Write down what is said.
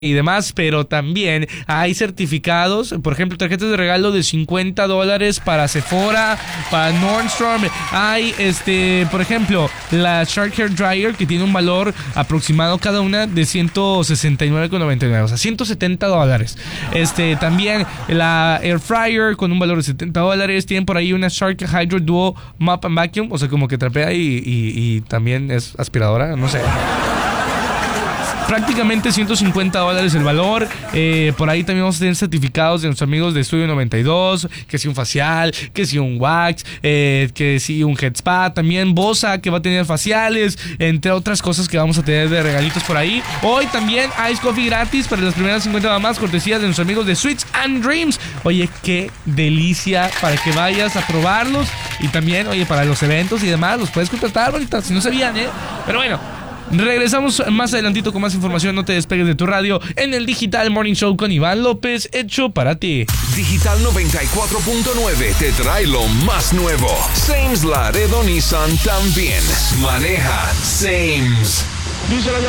y demás, pero también hay certificados, por ejemplo, tarjetas de regalo de $50 para Sephora, para Nordstrom. Hay, por ejemplo, la Shark Hair Dryer, que tiene un valor aproximado cada una de $169.99, o sea, $170. También la Air Fryer con un valor de $70. Tienen por ahí una Shark Hydro Duo Mop and Vacuum, o sea, como que trapea y también es aspiradora, no sé. Prácticamente $150 el valor. Por ahí también vamos a tener certificados de nuestros amigos de Estudio 92, que si un facial, que si un wax, que si un head spa. También Bosa, que va a tener faciales, entre otras cosas que vamos a tener de regalitos por ahí. Hoy también Ice Coffee gratis para las primeras 50 mamás, cortesía de nuestros amigos de Sweets and Dreams. Oye, qué delicia, para que vayas a probarlos. Y también, oye, para los eventos y demás, los puedes contratar, bonita, si no sabían, Pero bueno, regresamos más adelantito con más información. No te despegues de tu radio en el Digital Morning Show con Iván López, hecho para ti. Digital 94.9 te trae lo más nuevo. Sames Laredo Nissan también maneja Sames. Díselo,